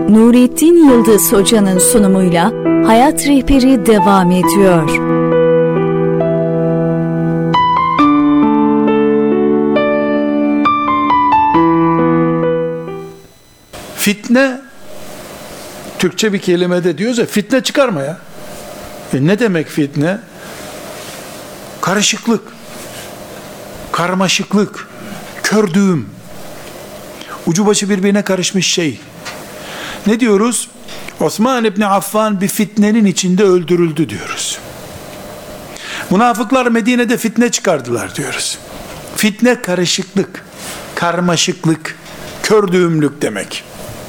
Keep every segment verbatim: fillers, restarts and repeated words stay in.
Nurettin Yıldız Hoca'nın sunumuyla Hayat Rehberi devam ediyor. Fitne, Türkçe bir kelimede diyoruz ya, fitne çıkarma ya. E ne demek fitne? Karışıklık, karmaşıklık, kördüğüm, ucu başı birbirine karışmış şey. Ne diyoruz? Osman İbni Affan bir fitnenin içinde öldürüldü diyoruz. Münafıklar Medine'de fitne çıkardılar diyoruz. Fitne karışıklık, karmaşıklık, kördüğümlük demek.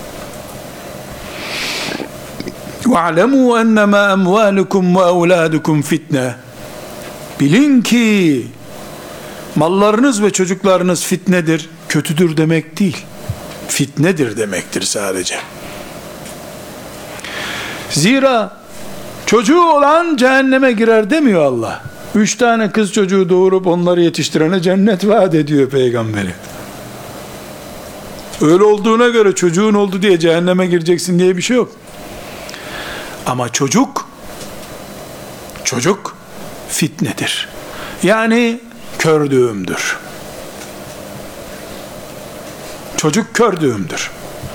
وَعْلَمُوا أَنَّمَا أَمْوَالُكُمْ وَأَوْلَادُكُمْ fitne. Bilin ki mallarınız ve çocuklarınız fitnedir, kötüdür demek değil. Fitnedir demektir sadece. Zira çocuğu olan cehenneme girer demiyor Allah. Üç tane kız çocuğu doğurup onları yetiştirene cennet vaat ediyor peygamberi. Öyle olduğuna göre çocuğun oldu diye cehenneme gireceksin diye bir şey yok. Ama çocuk, çocuk fitnedir. Yani kördüğümdür. Çocuk kördüğümdür.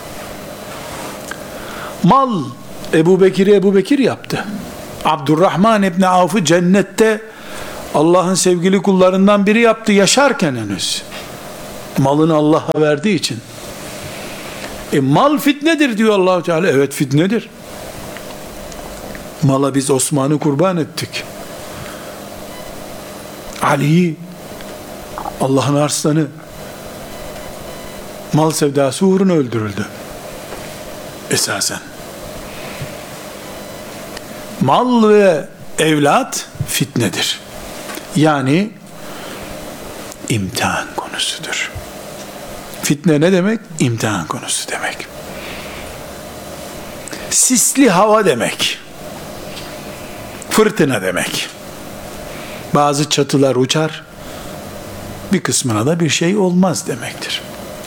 Mal, Ebu Bekir'i Ebu Bekir yaptı. Abdurrahman İbni Avf'ı cennette Allah'ın sevgili kullarından biri yaptı yaşarken henüz. Malını Allah'a verdiği için. E mal fitnedir diyor Allah Teala. Evet fitnedir. Mala biz Osman'ı kurban ettik. Ali'yi, Allah'ın arslanı, mal sevdası uğruna öldürüldü. Esasen. Mal ve evlat fitnedir. Yani imtihan konusudur. Fitne ne demek? İmtihan konusu demek. Sisli hava demek. Fırtına demek. Bazı çatılar uçar, bir kısmına da bir şey olmaz demektir.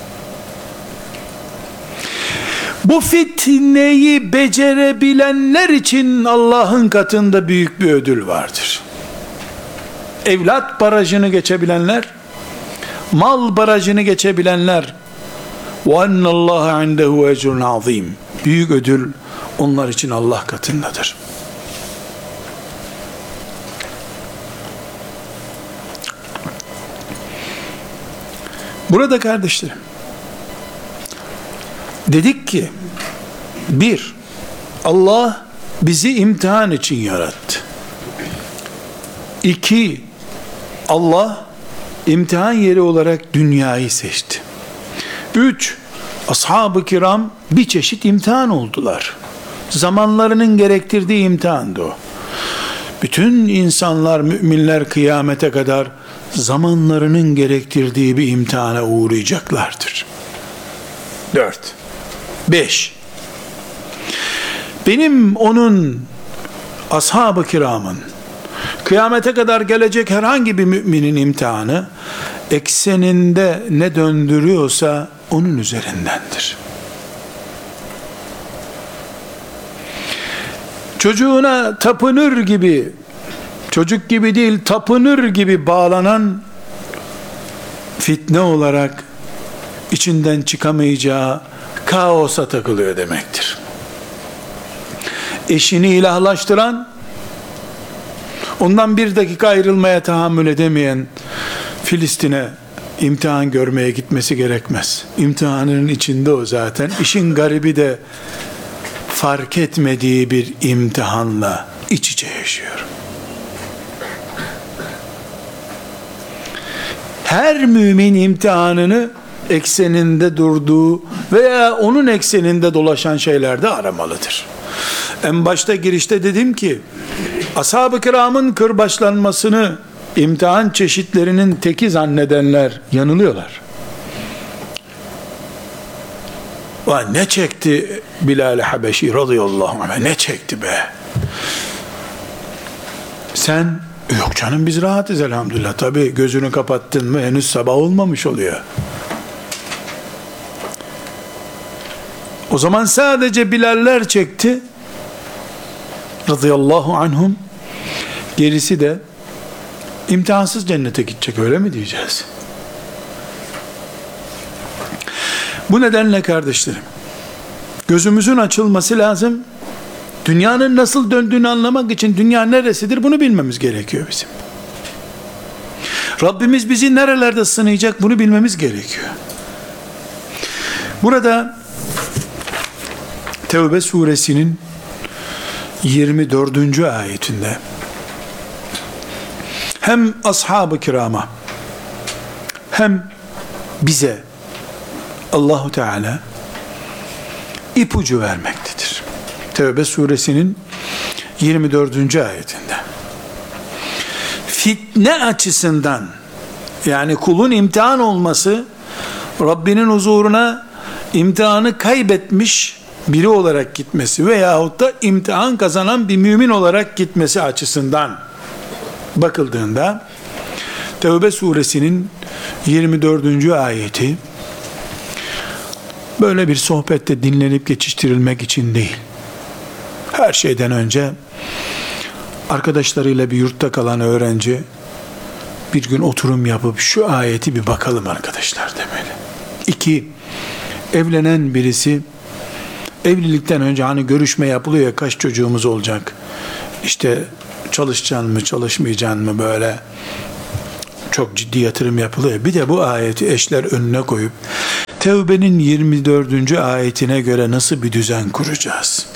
Bu fitneyi becerebilenler için Allah'ın katında büyük bir ödül vardır. Evlat barajını geçebilenler, mal barajını geçebilenler, وَاَنَّ اللّٰهَ عِنْدَهُ اَجْرٌ عَظِيمٌ. Büyük ödül onlar için Allah katındadır. Burada kardeşlerim, dedik ki, bir, Allah bizi imtihan için yarattı. İki, Allah imtihan yeri olarak dünyayı seçti. Üç, ashab-ı kiram bir çeşit imtihan oldular. Zamanlarının gerektirdiği imtihandı o. Bütün insanlar, müminler kıyamete kadar zamanlarının gerektirdiği bir imtihana uğrayacaklardır. Dört. Beş. Benim onun, ashab-ı kiramın, kıyamete kadar gelecek herhangi bir müminin imtihanı, ekseninde ne döndürüyorsa onun üzerindendir. Çocuğuna tapınır gibi, çocuk gibi değil, tapınır gibi bağlanan, fitne olarak içinden çıkamayacağı kaosa takılıyor demektir. Eşini ilahlaştıran, ondan bir dakika ayrılmaya tahammül edemeyen Filistin'e imtihan görmeye gitmesi gerekmez. İmtihanının içinde o zaten. İşin garibi de fark etmediği bir imtihanla iç içe yaşıyor. Her mümin imtihanını ekseninde durduğu veya onun ekseninde dolaşan şeylerde aramalıdır. En başta girişte dedim ki, ashab-ı kiramın kırbaçlanmasını imtihan çeşitlerinin teki zannedenler yanılıyorlar. Vay ne çekti Bilal-i Habeşi radıyallahu anh, ne çekti be. Sen, yok canım biz rahatız elhamdülillah. Tabi gözünü kapattın mı henüz sabah olmamış oluyor. O zaman sadece Bilaller çekti radıyallahu anhum, gerisi de imtihansız cennete gidecek, öyle mi diyeceğiz? Bu nedenle kardeşlerim, gözümüzün açılması lazım. Dünyanın nasıl döndüğünü anlamak için dünya neresidir bunu bilmemiz gerekiyor bizim. Rabbimiz bizi nerelerde sınayacak bunu bilmemiz gerekiyor. Burada Tevbe suresinin yirmi dördüncü ayetinde hem ashab-ı kirama hem bize Allahu Teala ipucu vermektedir. Tevbe suresinin yirmi dördüncü ayetinde fitne açısından, yani kulun imtihan olması, Rabbinin huzuruna imtihanı kaybetmiş biri olarak gitmesi veyahut da imtihan kazanan bir mümin olarak gitmesi açısından bakıldığında Tevbe suresinin yirmi dördüncü ayeti böyle bir sohbette dinlenip geçiştirilmek için değil. Her şeyden önce arkadaşlarıyla bir yurtta kalan öğrenci bir gün oturum yapıp şu ayeti bir bakalım arkadaşlar demeli. İki, evlenen birisi evlilikten önce hani görüşme yapılıyor ya, kaç çocuğumuz olacak, işte çalışacaksın mı çalışmayacaksın mı, böyle çok ciddi yatırım yapılıyor. Bir de bu ayeti eşler önüne koyup Tevbe'nin yirmi dördüncü ayetine göre nasıl bir düzen kuracağız?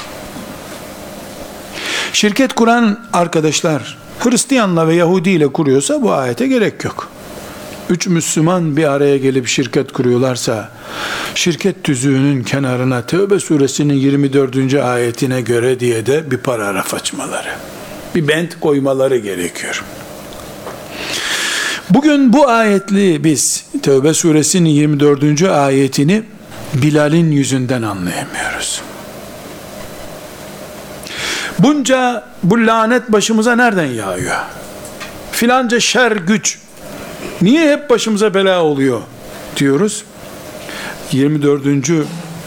Şirket kuran arkadaşlar Hristiyanla ve Yahudi ile kuruyorsa bu ayete gerek yok. Üç Müslüman bir araya gelip şirket kuruyorlarsa şirket tüzüğünün kenarına Tevbe suresinin yirmi dördüncü ayetine göre diye de bir paragraf açmaları, bir bent koymaları gerekiyor. Bugün bu ayetli biz Tevbe suresinin yirmi dördüncü ayetini Bilal'in yüzünden anlayamıyoruz. Bunca bu lanet başımıza nereden yağıyor? Filanca şer güç niye hep başımıza bela oluyor diyoruz. yirmi dördüncü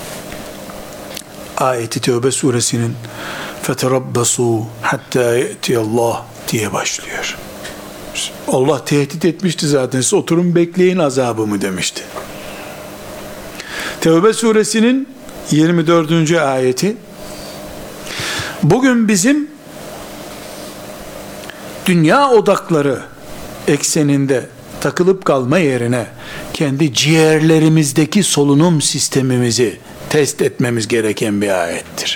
ayeti Tevbe suresinin فَتَرَبَّصُوا حَتَّى يَأْتِيَ اللّٰهِ diye başlıyor. Allah tehdit etmişti zaten. Siz oturun bekleyin azabımı demişti. Tevbe suresinin yirmi dördüncü ayeti bugün bizim dünya odakları ekseninde takılıp kalma yerine kendi ciğerlerimizdeki solunum sistemimizi test etmemiz gereken bir ayettir.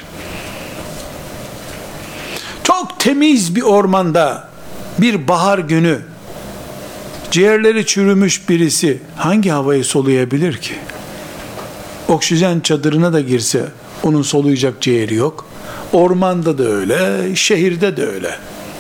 Çok temiz bir ormanda bir bahar günü ciğerleri çürümüş birisi hangi havayı soluyabilir ki? Oksijen çadırına da girse onun soluyacak ciğeri yok. Ormanda da öyle, şehirde de öyle.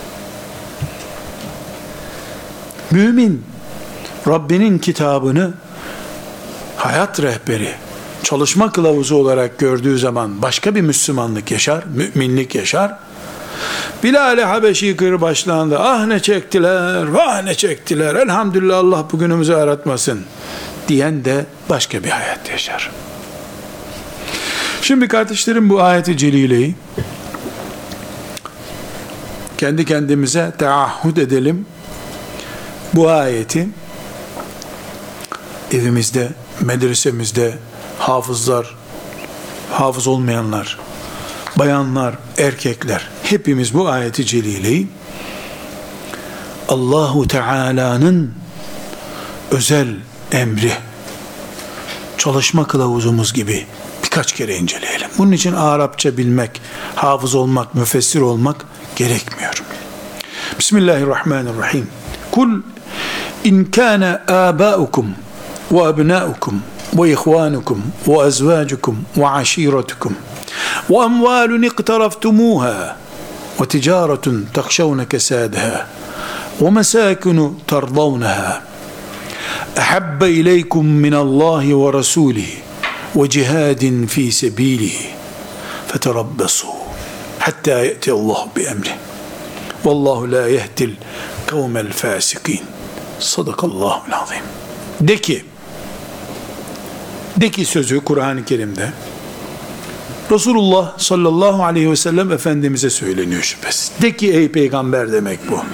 Mümin Rabbinin kitabını hayat rehberi, çalışma kılavuzu olarak gördüğü zaman başka bir Müslümanlık yaşar, müminlik yaşar. Bilal-i Habeşi kırbaçlandı. Ah ne çektiler, vah ne çektiler. Elhamdülillah Allah bugünümüzü aratmasın diyen de başka bir hayat yaşar. Şimdi kardeşlerim bu ayeti celileyi kendi kendimize taahhüt edelim. Bu ayeti evimizde, medresemizde hafızlar, hafız olmayanlar, bayanlar, erkekler hepimiz bu ayeti celileyi Allahu Teala'nın özel emri, çalışma kılavuzumuz gibi birkaç kere inceleyelim. Bunun için Arapça bilmek, hafız olmak, müfessir olmak gerekmiyor. Bismillahirrahmanirrahim. Kul in kana abaukum ve abnaukum ve ihvanukum ve azvacukum ve aşiretukum ve amvalun iqtaraftumuha ve ticaretun takşavne kesadaha ve mesakinu tardavnaha ahabba ileykum minallahi ve rasulihi ve cihadin fi sebilihi feterabbasu hatta ye'ti Allah bi emri vallahu la yehdil kavmel fasikin. Sadakallahul azim. De ki, de ki sözü Kur'an-ı Kerim'de Resulullah sallallahu aleyhi ve sellem Efendimiz'e söyleniyor şüphesiz. De ki ey peygamber demek bu.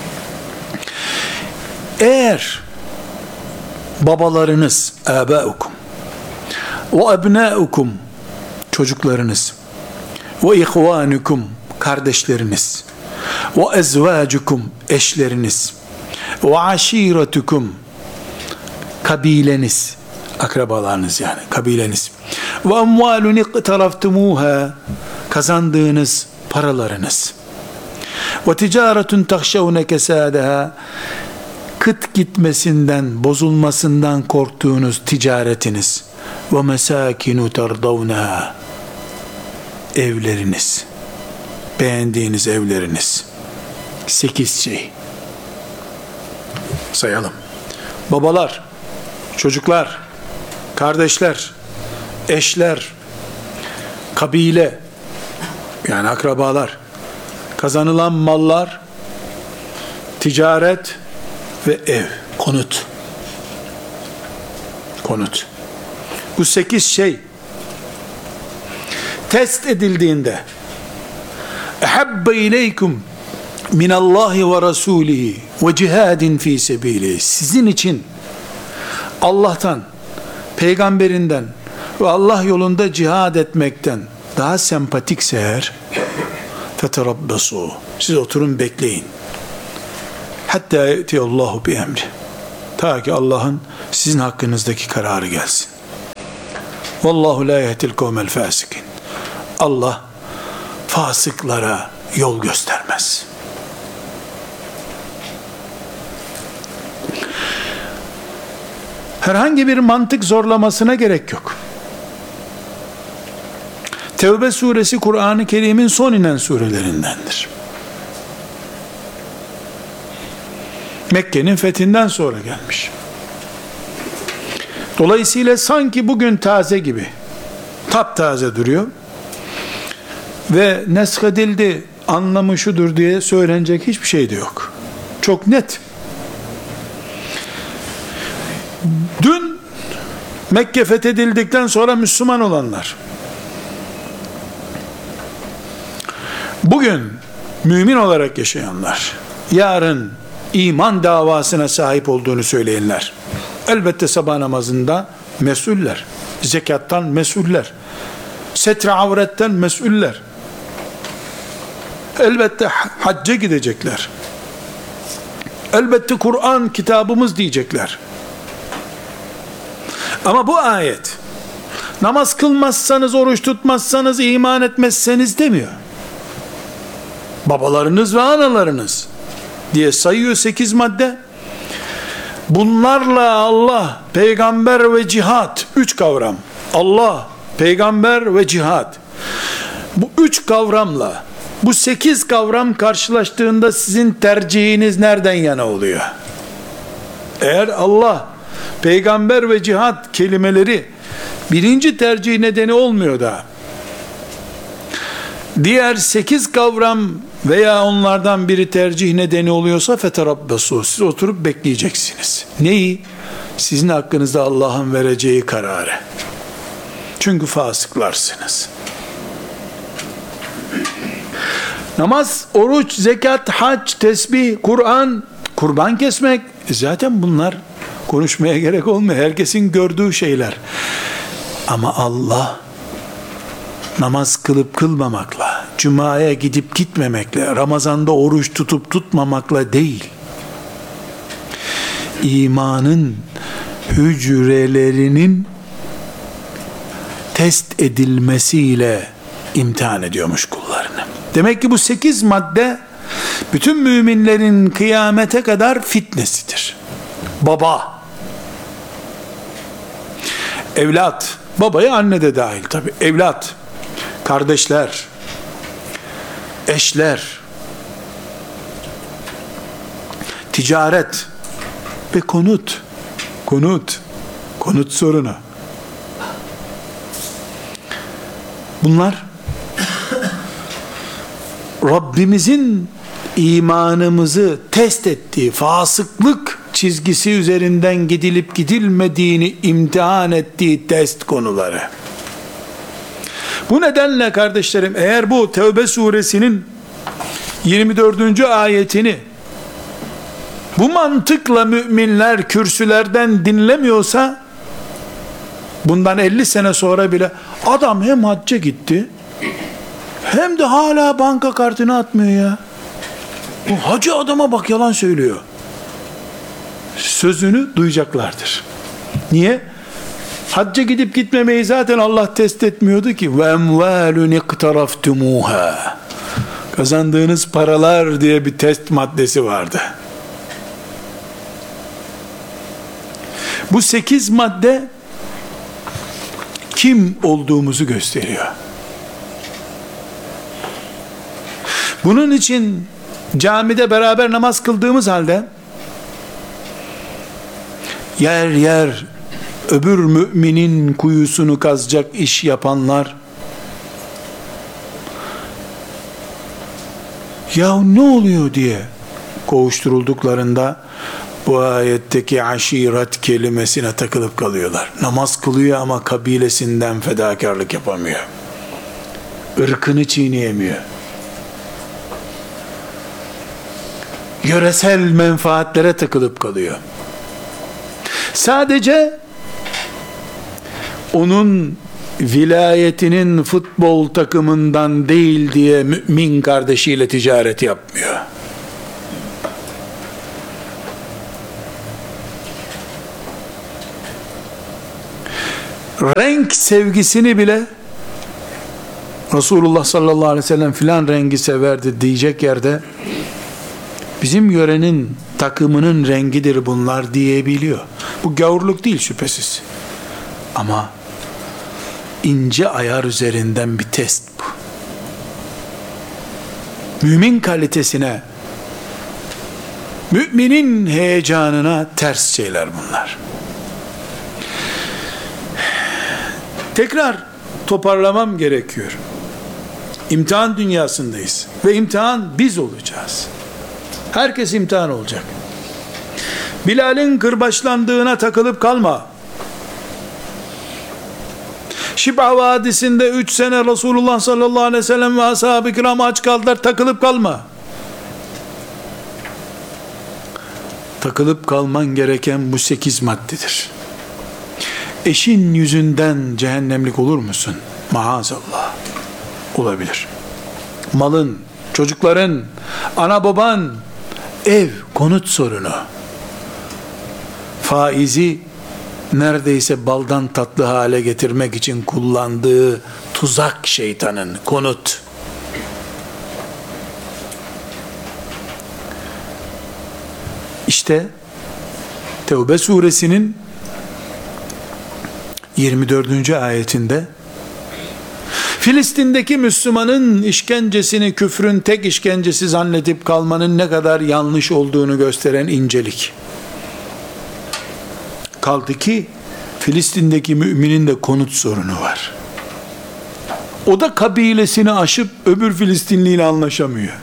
Eğer babalarınız, âbâukum ve ebnâukum, çocuklarınız, ve ihvânukum, kardeşleriniz, ve ezvâcukum, eşleriniz, ve aşîretukum, kabileniz, akrabalarınız yani kabileniz, ve emvâlun iqtaraftumuhâ, kazandığınız paralarınız, ve ticaretun tahşevne kesâdeha, kıt gitmesinden, bozulmasından korktuğunuz ticaretiniz, ve mesâkinu terdavneha, evleriniz, beğendiğiniz evleriniz. Sekiz şey. Sayalım. Babalar, çocuklar, kardeşler, eşler, kabile, yani akrabalar, kazanılan mallar, ticaret ve ev, konut. Konut. Bu sekiz şey test edildiğinde ehabbe ileykum minallahi ve rasulihi ve cihadin fi sebilihi, sizin için Allah'tan, peygamberinden ve Allah yolunda cihad etmekten daha sempatikse eğer, feterabbesu, siz oturun bekleyin, hatta yetiyallahu bi emri, ta ki Allah'ın sizin hakkınızdaki kararı gelsin. Vallahu la yehdil kavmel fasikin, Allah fasıklara yol göstermez. Herhangi bir mantık zorlamasına gerek yok. Tevbe suresi Kur'an-ı Kerim'in son inen surelerindendir. Mekke'nin fethinden sonra gelmiş. Dolayısıyla sanki bugün taze gibi, taptaze duruyor ve neshedildi, anlamı şudur diye söylenecek hiçbir şey de yok. Çok net. Dün Mekke fethedildikten sonra Müslüman olanlar, bugün mümin olarak yaşayanlar, yarın iman davasına sahip olduğunu söyleyenler, elbette sabah namazında mesuller, zekattan mesuller, setre avretten mesuller, elbette hacca gidecekler, elbette Kur'an kitabımız diyecekler. Ama bu ayet, namaz kılmazsanız, oruç tutmazsanız, iman etmezseniz demiyor. Babalarınız ve analarınız diye sayıyor sekiz madde. Bunlarla Allah, peygamber ve cihat, üç kavram. Allah, peygamber ve cihat. Bu üç kavramla, bu sekiz kavram karşılaştığında sizin tercihiniz nereden yana oluyor? Eğer Allah, peygamber ve cihat kelimeleri birinci tercih nedeni olmuyor da, diğer sekiz kavram veya onlardan biri tercih nedeni oluyorsa feterabbesu, siz oturup bekleyeceksiniz. Neyi? Sizin hakkınızda Allah'ın vereceği kararı. Çünkü fasıklarsınız. Namaz, oruç, zekat, hac, tesbih, Kur'an, kurban kesmek, zaten bunlar konuşmaya gerek olmuyor. Herkesin gördüğü şeyler. Ama Allah, namaz kılıp kılmamakla, cumaya gidip gitmemekle, Ramazan'da oruç tutup tutmamakla değil, imanın hücrelerinin test edilmesiyle imtihan ediyormuş kullarını. Demek ki bu sekiz madde bütün müminlerin kıyamete kadar fitnesidir. Baba, evlat, babaya anne de dahil tabi, evlat, kardeşler, eşler, ticaret ve konut, konut, konut sorunu. Bunlar Rabbimizin imanımızı test ettiği, fasıklık çizgisi üzerinden gidilip gidilmediğini imtihan ettiği test konuları. Bu nedenle kardeşlerim, eğer bu Tevbe suresinin yirmi dördüncü ayetini bu mantıkla müminler kürsülerden dinlemiyorsa, bundan elli sene sonra bile adam hem hacca gitti hem de hala banka kartını atmıyor ya. Bu hacı adama bak, yalan söylüyor sözünü duyacaklardır. Niye? Hacca gidip gitmemeyi zaten Allah test etmiyordu ki. Ve emvalun iktaraftumuha, kazandığınız paralar diye bir test maddesi vardı. Bu sekiz madde kim olduğumuzu gösteriyor. Bunun için camide beraber namaz kıldığımız halde yer yer öbür müminin kuyusunu kazacak iş yapanlar, ya ne oluyor diye kovuşturulduklarında bu ayetteki aşiret kelimesine takılıp kalıyorlar. Namaz kılıyor ama kabilesinden fedakarlık yapamıyor. Irkını çiğneyemiyor. Yöresel menfaatlere takılıp kalıyor. Sadece onun vilayetinin futbol takımından değil diye mümin kardeşiyle ticaret yapmıyor. Renk sevgisini bile Resulullah sallallahu aleyhi ve sellem filan rengi severdi diyecek yerde bizim yörenin takımının rengidir bunlar diyebiliyor. Bu gavurluk değil şüphesiz. Ama ince ayar üzerinden bir test bu. Mümin kalitesine, müminin heyecanına ters şeyler bunlar. Tekrar toparlamam gerekiyor. İmtihan dünyasındayız ve imtihan biz olacağız. Herkes imtihan olacak. Bilal'in kırbaçlandığına takılıp kalma. Şib'a Vadisi'nde üç sene Resulullah sallallahu aleyhi ve sellem ve ashab-ı kiram aç kaldılar, takılıp kalma. Takılıp kalman gereken bu sekiz maddedir. Eşin yüzünden cehennemlik olur musun? Maazallah. Olabilir. Malın, çocukların, ana baban, ev, konut sorunu. Faizi neredeyse baldan tatlı hale getirmek için kullandığı tuzak şeytanın, konut. İşte Tevbe suresinin yirmi dördüncü ayetinde Filistin'deki Müslümanın işkencesini küfrün tek işkencesi zannedip kalmanın ne kadar yanlış olduğunu gösteren incelik. Kaldı ki Filistin'deki müminin de konut sorunu var. O da kabilesini aşıp öbür Filistinli ile anlaşamıyor.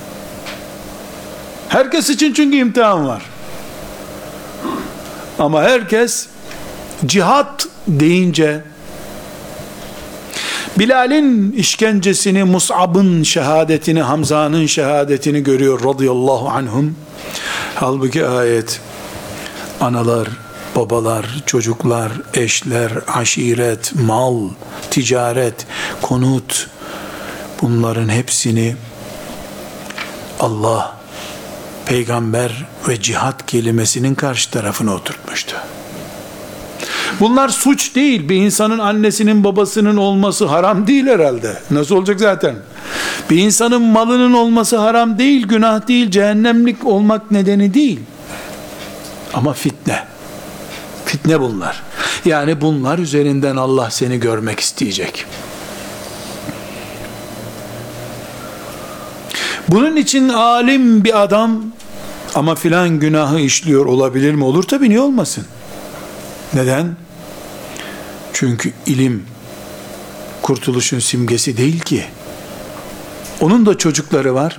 Herkes için çünkü imtihan var. Ama herkes cihat deyince Bilal'in işkencesini, Mus'ab'ın şehadetini, Hamza'nın şehadetini görüyor radıyallahu anhum. Halbuki ayet analar, babalar, çocuklar, eşler, aşiret, mal, ticaret, konut, bunların hepsini Allah, peygamber ve cihat kelimesinin karşı tarafına oturtmuştu. Bunlar suç değil. Bir insanın annesinin babasının olması haram değil herhalde. Nasıl olacak zaten? Bir insanın malının olması haram değil, günah değil, cehennemlik olmak nedeni değil. Ama fitne. Fitne bunlar. Yani bunlar üzerinden Allah seni görmek isteyecek. Bunun için alim bir adam ama filan günahı işliyor olabilir mi? Olur tabii, niye olmasın? Neden? Çünkü ilim kurtuluşun simgesi değil ki. Onun da çocukları var.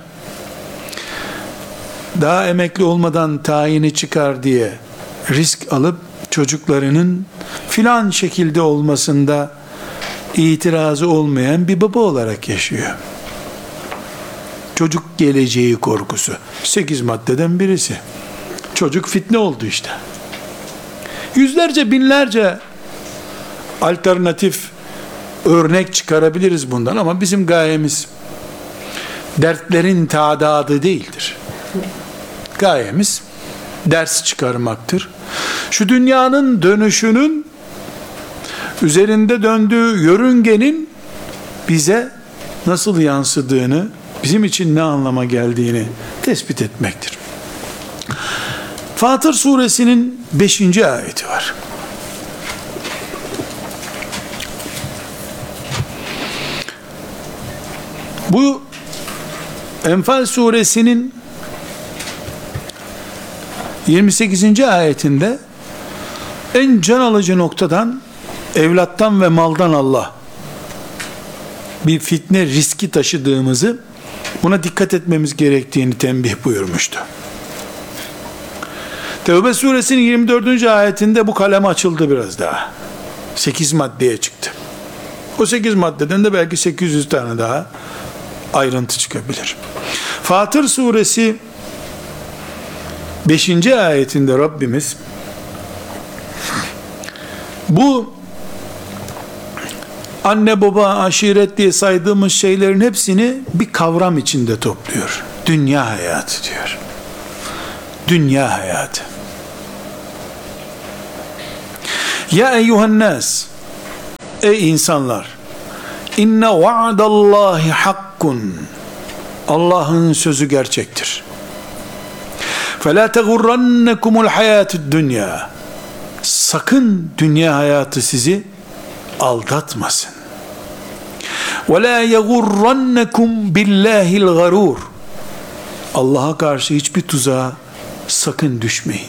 Daha emekli olmadan tayini çıkar diye risk alıp çocuklarının filan şekilde olmasında itirazı olmayan bir baba olarak yaşıyor. Çocuk geleceği korkusu. Sekiz maddeden birisi. Çocuk fitne oldu işte. Yüzlerce, binlerce alternatif örnek çıkarabiliriz bundan ama bizim gayemiz dertlerin tadadı değildir. Gayemiz ders çıkarmaktır. Şu dünyanın dönüşünün, üzerinde döndüğü yörüngenin bize nasıl yansıdığını, bizim için ne anlama geldiğini tespit etmektir. Fatır suresinin beşinci ayeti var. Bu Enfal suresinin yirmi sekizinci ayetinde en can alıcı noktadan, evlattan ve maldan Allah bir fitne riski taşıdığımızı, buna dikkat etmemiz gerektiğini tembih buyurmuştu. Tevbe suresinin yirmi dördüncü ayetinde bu kalem açıldı biraz daha. sekiz maddeye çıktı. O sekiz maddeden de belki sekiz yüz tane daha ayrıntı çıkabilir. Fatır suresi beşinci ayetinde Rabbimiz bu anne baba aşiret diye saydığımız şeylerin hepsini bir kavram içinde topluyor. Dünya hayatı diyor. Dünya hayatı. Ya eyyuhen nas, ey insanlar, inne va'dallahi hakkun, Allah'ın sözü gerçektir. فَلَا تَغُرَّنَّكُمُ الْحَيَاتُ الدُّنْيَا, sakın dünya hayatı sizi aldatmasın. وَلَا يَغُرَّنَّكُمْ بِاللّٰهِ الْغَرُورِ, Allah'a karşı hiçbir tuzağa sakın düşmeyin.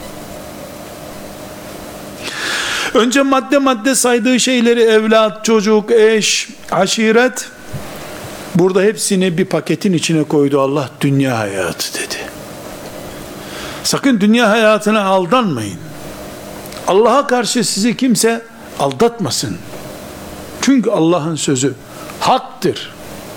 Önce madde madde saydığı şeyleri, evlat, çocuk, eş, aşiret, burada hepsini bir paketin içine koydu Allah. Dünya hayatı dedi. Sakın dünya hayatına aldanmayın. Allah'a karşı sizi kimse aldatmasın. Çünkü Allah'ın sözü haktır.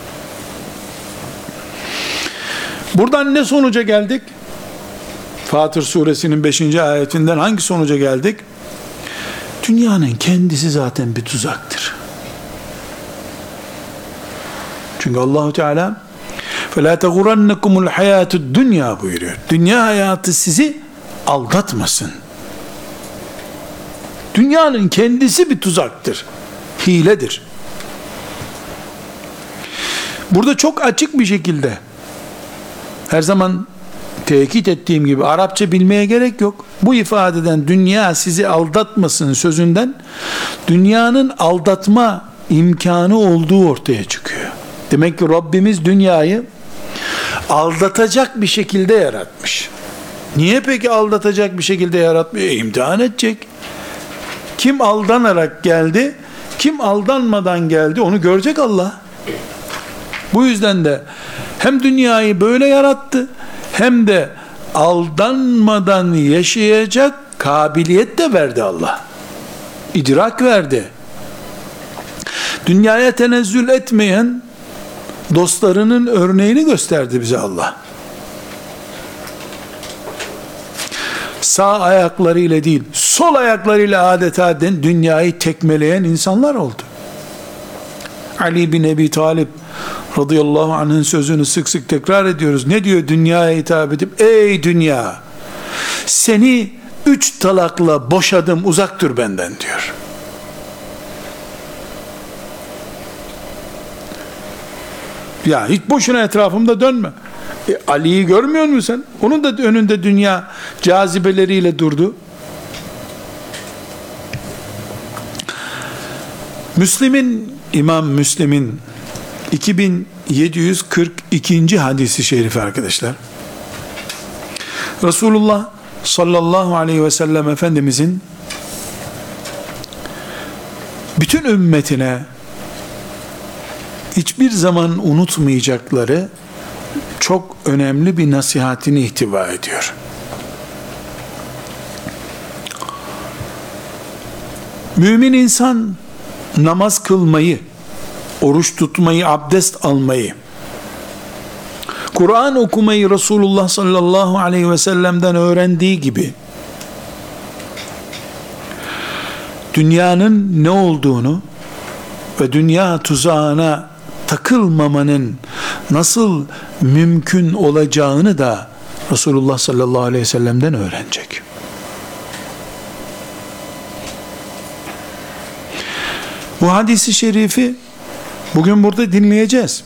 Buradan ne sonuca geldik? Fatır suresinin beşinci ayetinden hangi sonuca geldik? Dünyanın kendisi zaten bir tuzaktır. Çünkü Allahu Teala فَلَا تَغُرَنَّكُمُ الْحَيَاتُ الدُّنْيَا buyuruyor. Dünya hayatı sizi aldatmasın. Dünyanın kendisi bir tuzaktır. Hiledir. Burada çok açık bir şekilde, her zaman tekit ettiğim gibi, Arapça bilmeye gerek yok. Bu ifadeden dünya sizi aldatmasın sözünden dünyanın aldatma imkanı olduğu ortaya çıkıyor. Demek ki Rabbimiz dünyayı aldatacak bir şekilde yaratmış. Niye peki aldatacak bir şekilde yaratmıyor? E, imtihan edecek. Kim aldanarak geldi, kim aldanmadan geldi, onu görecek Allah. Bu yüzden de hem dünyayı böyle yarattı, hem de aldanmadan yaşayacak kabiliyet de verdi Allah. İdrak verdi. Dünyaya tenezzül etmeyen dostlarının örneğini gösterdi bize Allah. Sağ ayaklarıyla değil, sol ayaklarıyla adeta dünyayı tekmeleyen insanlar oldu. Ali bin Ebi Talib radıyallahu anh'ın sözünü sık sık tekrar ediyoruz. Ne diyor dünyaya hitap edip? Ey dünya, seni üç talakla boşadım, uzak dur benden diyor. Ya hiç boşuna etrafımda dönme. E, Ali'yi görmüyor musun sen? Onun da önünde dünya cazibeleriyle durdu. Müslim'in, İmam Müslim'in iki bin yedi yüz kırk ikinci hadisi şerifi arkadaşlar. Resulullah sallallahu aleyhi ve sellem Efendimizin bütün ümmetine hiçbir zaman unutmayacakları çok önemli bir nasihatini ihtiva ediyor. Mümin insan namaz kılmayı, oruç tutmayı, abdest almayı, Kur'an okumayı Resulullah sallallahu aleyhi ve sellem'den öğrendiği gibi dünyanın ne olduğunu ve dünya tuzağına takılmamanın nasıl mümkün olacağını da Resulullah sallallahu aleyhi ve sellem'den öğrenecek. Bu hadisi şerifi bugün burada dinleyeceğiz.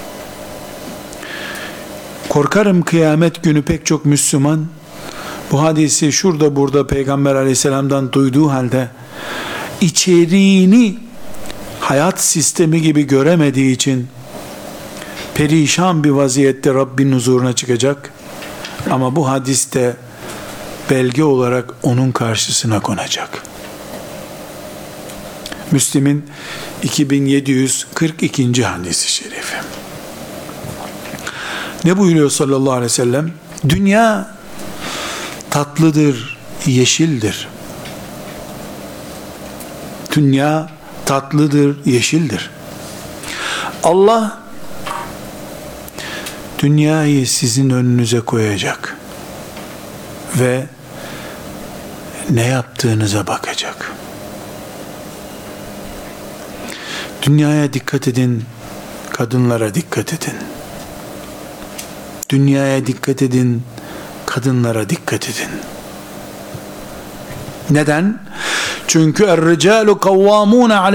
Korkarım kıyamet günü pek çok Müslüman bu hadisi şurada burada Peygamber aleyhisselamdan duyduğu halde içeriğini hayat sistemi gibi göremediği için perişan bir vaziyette Rabbin huzuruna çıkacak. Ama bu hadiste belge olarak onun karşısına konacak. Müslim'in iki bin yedi yüz kırk ikinci hadisi şerifi. Ne buyuruyor sallallahu aleyhi ve sellem? Dünya tatlıdır, yeşildir. Dünya tatlıdır, yeşildir. Allah dünyayı sizin önünüze koyacak ve ne yaptığınıza bakacak. Dünyaya dikkat edin, kadınlara dikkat edin. Dünyaya dikkat edin, kadınlara dikkat edin. Neden? Çünkü er-ricalu kavvamûne